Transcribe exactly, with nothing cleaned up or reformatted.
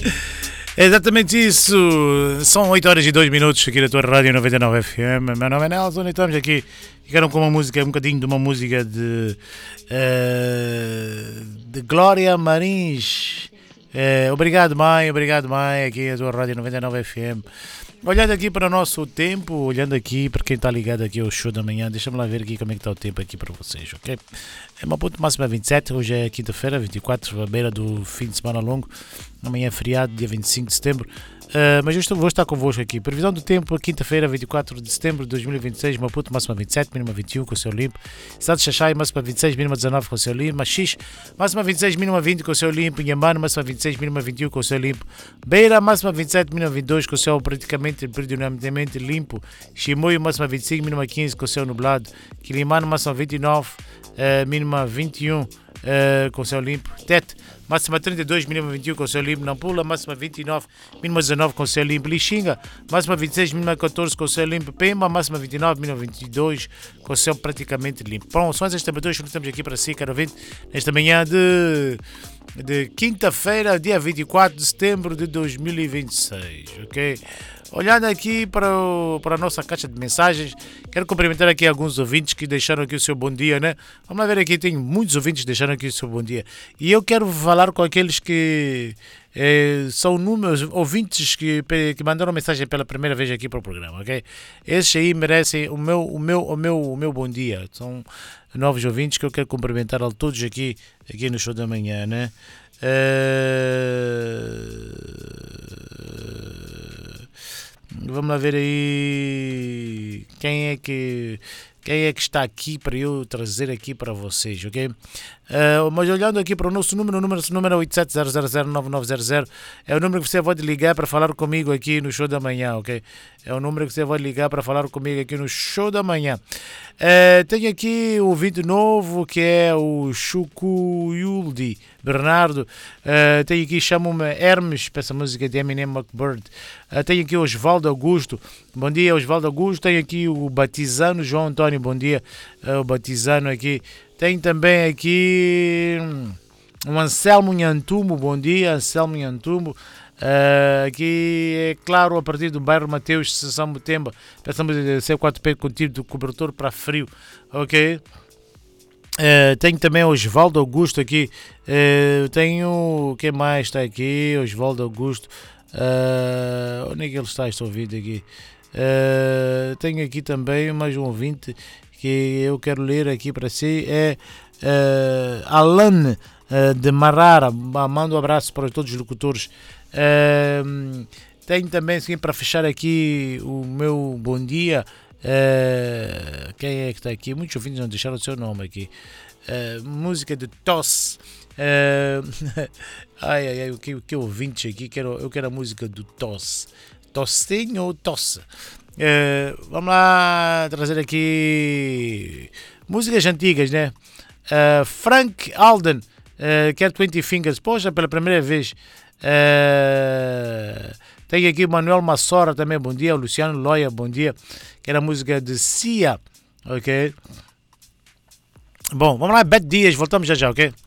É exatamente isso. São oito horas e dois minutos aqui da tua Rádio noventa e nove F M. Meu nome é Nelson e estamos aqui. Ficaram com uma música, um bocadinho de uma música de, uh, de Glória Marins. Uh, obrigado, mãe. Obrigado, mãe. Aqui a tua Rádio noventa e nove F M. Olhando aqui para o nosso tempo, olhando aqui para quem está ligado aqui ao show da manhã, deixa-me lá ver aqui como é que está o tempo aqui para vocês, ok? É uma ponto máxima vinte e sete, hoje é quinta-feira, vinte e quatro, à beira do fim de semana longo, amanhã é feriado, dia vinte e cinco de setembro, uh, mas eu estou, vou estar convosco aqui. Previsão do tempo, quinta-feira, vinte e quatro de setembro de dois mil e vinte e seis, Maputo, máxima vinte e sete, mínima vinte e um, com o céu limpo. Cidade de Xaxai, máxima vinte e seis, mínima dezanove, com o céu limpo. Maxixe, máxima vinte e seis, mínima vinte, com o céu limpo. Inhambane, máxima vinte e seis, mínima vinte e um, com o céu limpo. Beira, máxima vinte e sete, mínima vinte e dois, com o céu praticamente predominantemente limpo. Chimoio, máxima vinte e cinco, mínima quinze, com o céu nublado. Quilimane, máxima vinte e nove, uh, mínima vinte e um, uh, com o céu limpo. Tete, máxima trinta e dois, mínima vinte e um, com o céu limpo. Nampula, máxima vinte e nove, mínima dezanove, com o céu limpo. Lixinga, máxima vinte e seis, mínima catorze, com o céu limpo. Pemba, máxima vinte e nove, mínima vinte e dois, com o céu praticamente limpo. Bom, são essas temperaturas que estamos aqui para si, caro ouvinte, nesta manhã de, de quinta-feira, dia vinte e quatro de setembro de dois mil e vinte e seis, ok? Olhando aqui para, o, para a nossa caixa de mensagens, quero cumprimentar aqui alguns ouvintes que deixaram aqui o seu bom dia, né? Vamos lá ver aqui, tem muitos ouvintes que deixaram aqui o seu bom dia. E eu quero falar com aqueles que eh, são números, ouvintes que, que mandaram mensagem pela primeira vez aqui para o programa, ok? Esses aí merecem o meu, o meu, o meu, o meu bom dia. São novos ouvintes que eu quero cumprimentar a todos aqui, aqui no show da manhã, né? Uh... Vamos lá ver aí quem é que quem é que está aqui para eu trazer aqui para vocês, ok? Uh, mas olhando aqui para o nosso número, o número, o número é oito sete zero zero zero nove nove zero zero, é o número que você pode ligar para falar comigo aqui no show da manhã, ok? É o número que você pode ligar para falar comigo aqui no show da manhã. Uh, tenho aqui o ouvinte novo que é o Chukuyuldi Bernardo. Uh, tenho aqui, chamo-me Hermes, para essa música de Eminem McBird. Uh, tenho aqui o Osvaldo Augusto. Bom dia, Osvaldo Augusto. Tenho aqui o Batizano João Antônio. Bom dia, uh, o Batizano aqui. Tem também aqui um Anselmo Nhantumbo. Bom dia, Anselmo Nhantumbo. Uh, aqui é claro, a partir do bairro Mateus, São Mutemba. Pensamos em C quatro P contido do cobertor para frio, ok? Uh, tenho também o Osvaldo Augusto aqui. Uh, tenho, quem mais está aqui? Osvaldo Augusto. Uh, onde é que ele está? Estou ouvindo aqui. Uh, tenho aqui também mais um ouvinte que eu quero ler aqui para si. É uh, Alan uh, de Marara. Mando um abraço para todos os locutores. Uh, tenho também, assim, para fechar aqui o meu bom dia. Uh, quem é que está aqui? Muitos ouvintes não deixaram o seu nome aqui. Uh, música de Tosse. Uh, ai ai ai, o que, o que ouvintes aqui? Quero, eu quero a música do Tosse. Tossinho ou Tosse? Uh, vamos lá trazer aqui músicas antigas, né? Uh, Frank Alden, uh, quer vinte Fingers. Poxa, pela primeira vez. Uh, tem aqui o Manuel Massora também, bom dia. O Luciano Loia, bom dia. Que era a música de Cia, ok? Bom, vamos lá, Bete Dias, voltamos já já, ok?